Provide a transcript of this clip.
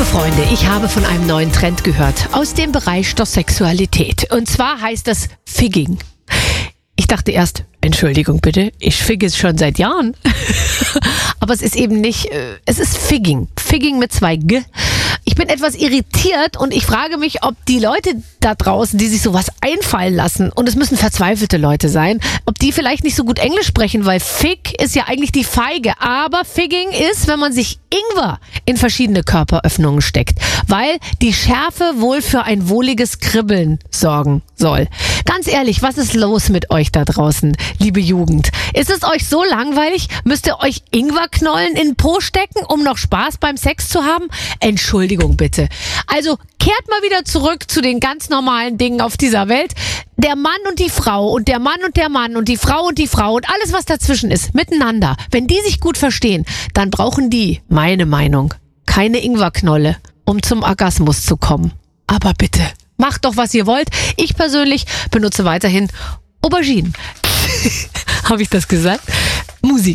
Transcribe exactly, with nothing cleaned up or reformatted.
Liebe Freunde, ich habe von einem neuen Trend gehört aus dem Bereich der Sexualität. Und zwar heißt das Figging. Ich dachte erst, Entschuldigung bitte, ich figge es schon seit Jahren. Aber es ist eben nicht, äh, es ist Figging. Figging mit zwei G. Ich bin etwas irritiert und ich frage mich, ob die Leute da draußen, die sich sowas einfallen lassen, und es müssen verzweifelte Leute sein, ob die vielleicht nicht so gut Englisch sprechen, weil Fig ist ja eigentlich die Feige. Aber Figging ist, wenn man sich Ingwer in verschiedene Körperöffnungen steckt, weil die Schärfe wohl für ein wohliges Kribbeln sorgen soll. Ganz ehrlich, was ist los mit euch da draußen, liebe Jugend? Ist es euch so langweilig? Müsst ihr euch Ingwerknollen in den Po stecken, um noch Spaß beim Sex zu haben? Entschuldigung bitte. Also kehrt mal wieder zurück zu den ganz normalen Dingen auf dieser Welt. Der Mann und die Frau und der Mann und der Mann und die Frau und die Frau und alles, was dazwischen ist, miteinander. Wenn die sich gut verstehen, dann brauchen die, meine Meinung, keine Ingwerknolle, um zum Orgasmus zu kommen. Aber bitte, macht doch, was ihr wollt. Ich persönlich benutze weiterhin Auberginen. Habe ich das gesagt? Musik.